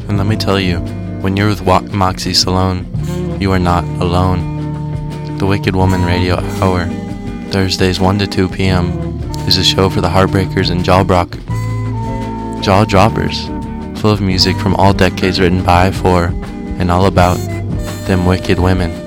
And let me tell you, when you're with Moxie Salone, you are not alone. The Wicked Woman Radio Hour, Thursdays 1 to 2 p.m., is a show for the heartbreakers and jaw droppers, full of music from all decades written by, for, and all about them wicked women.